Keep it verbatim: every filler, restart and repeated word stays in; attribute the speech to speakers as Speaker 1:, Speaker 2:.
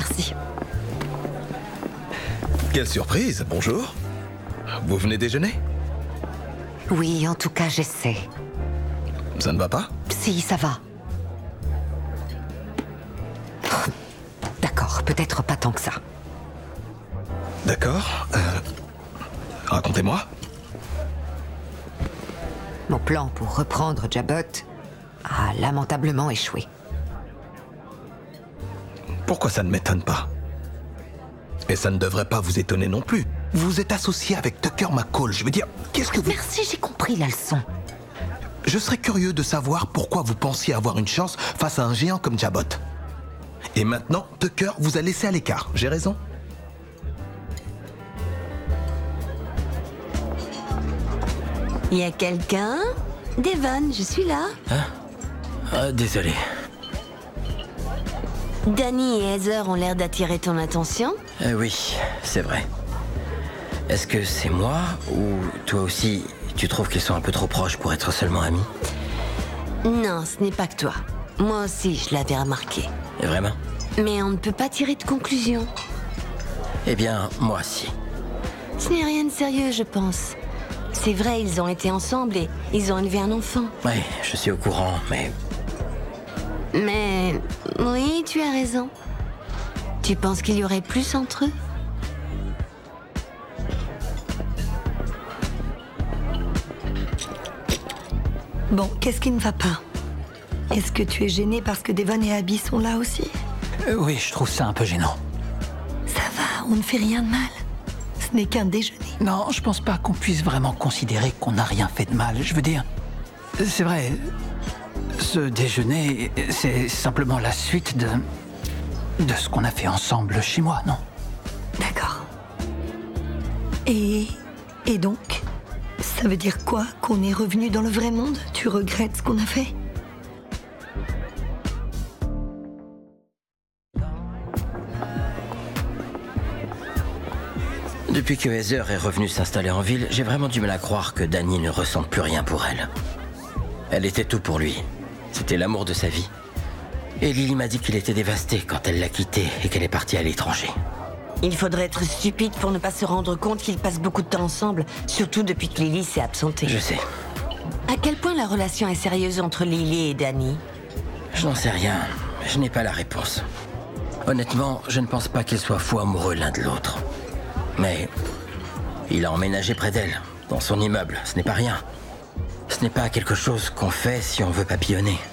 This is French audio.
Speaker 1: Merci.
Speaker 2: Quelle surprise, bonjour. Vous venez déjeuner?
Speaker 1: Oui, en tout cas, j'essaie.
Speaker 2: Ça ne va pas?
Speaker 1: Si, ça va. D'accord, peut-être pas tant que ça.
Speaker 2: D'accord. Euh, racontez-moi.
Speaker 1: Mon plan pour reprendre Jabot a lamentablement échoué.
Speaker 2: Pourquoi ça ne m'étonne pas? Et ça ne devrait pas vous étonner non plus. Vous êtes associé avec Tucker McCall. Je veux dire, qu'est-ce que vous...
Speaker 1: Merci, j'ai compris la leçon.
Speaker 2: Je serais curieux de savoir pourquoi vous pensiez avoir une chance face à un géant comme Jabot. Et maintenant, Tucker vous a laissé à l'écart. J'ai raison?
Speaker 3: Il y a quelqu'un? Devon, je suis là.
Speaker 4: Hein? Ah, désolé.
Speaker 3: Danny et Heather ont l'air d'attirer ton attention.
Speaker 4: Euh, oui, c'est vrai. Est-ce que c'est moi ou toi aussi, tu trouves qu'ils sont un peu trop proches pour être seulement amis?
Speaker 3: Non, ce n'est pas que toi. Moi aussi, je l'avais remarqué.
Speaker 4: Vraiment?
Speaker 3: Mais on ne peut pas tirer de conclusion.
Speaker 4: Eh bien, moi si.
Speaker 3: Ce n'est rien de sérieux, je pense. C'est vrai, ils ont été ensemble et ils ont élevé un enfant.
Speaker 4: Ouais, je suis au courant, mais...
Speaker 3: Mais... oui, tu as raison. Tu penses qu'il y aurait plus entre eux?
Speaker 5: Bon, qu'est-ce qui ne va pas? Est-ce que tu es gêné parce que Devon et Abby sont là aussi?
Speaker 6: Euh, oui, je trouve ça un peu gênant.
Speaker 5: Ça va, on ne fait rien de mal. Ce n'est qu'un déjeuner.
Speaker 6: Non, je pense pas qu'on puisse vraiment considérer qu'on n'a rien fait de mal. Je veux dire, c'est vrai, ce déjeuner, c'est simplement la suite de... de ce qu'on a fait ensemble chez moi, non?
Speaker 5: D'accord. Et... et donc? Ça veut dire quoi? Qu'on est revenu dans le vrai monde? Tu regrettes ce qu'on a fait?
Speaker 4: Depuis que Heather est revenue s'installer en ville, j'ai vraiment du mal à croire que Danny ne ressente plus rien pour elle. Elle était tout pour lui. C'était l'amour de sa vie. Et Lily m'a dit qu'il était dévasté quand elle l'a quitté et qu'elle est partie à l'étranger.
Speaker 3: Il faudrait être stupide pour ne pas se rendre compte qu'ils passent beaucoup de temps ensemble, surtout depuis que Lily s'est absentée.
Speaker 4: Je sais.
Speaker 3: À quel point la relation est sérieuse entre Lily et Danny?
Speaker 4: Je n'en sais rien. Je n'ai pas la réponse. Honnêtement, je ne pense pas qu'ils soient fous amoureux l'un de l'autre. Mais il a emménagé près d'elle, dans son immeuble. Ce n'est pas rien. Ce n'est pas quelque chose qu'on fait si on veut papillonner.